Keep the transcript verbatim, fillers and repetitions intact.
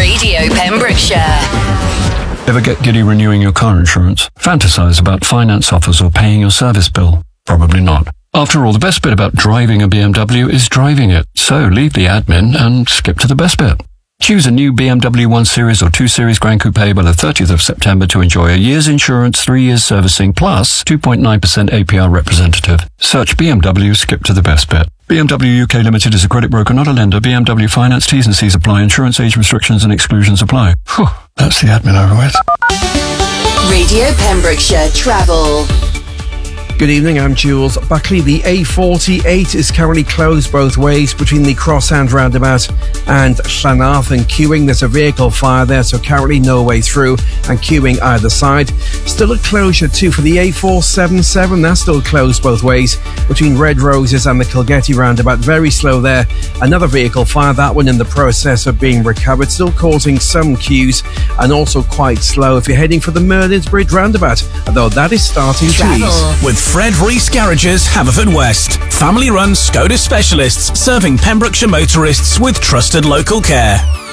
Radio Pembrokeshire. Ever get giddy renewing your car insurance? Fantasize about finance offers or paying your service bill? Probably not. After all, the best bit about driving a B M W is driving it. So leave the admin and skip to the best bit. Choose a new B M W one Series or two Series Grand Coupe by the thirtieth of September to enjoy a year's insurance, three years servicing, plus two point nine percent A P R representative. Search B M W, skip to the best bit. B M W U K Limited is a credit broker, not a lender. B M W Finance, T's and C's apply. Insurance age restrictions and exclusions apply. Whew, that's the admin over with. Radio Pembrokeshire Travel. Good evening, I'm Jules Buckley. The A forty-eight is currently closed both ways between the Crosshand roundabout and Llanarth and queuing. There's a vehicle fire there, so currently no way through and queuing either side. Still a closure too for the A four seventy-seven. That's still closed both ways between Red Roses and the Kilgetty roundabout. Very slow there. Another vehicle fire, that one in the process of being recovered, still causing some queues and also quite slow if you're heading for the Merlin's Bridge roundabout, although that is starting to ease. With Fred Rees Garages, Haverfordwest. Family-run Skoda specialists serving Pembrokeshire motorists with trusted local care.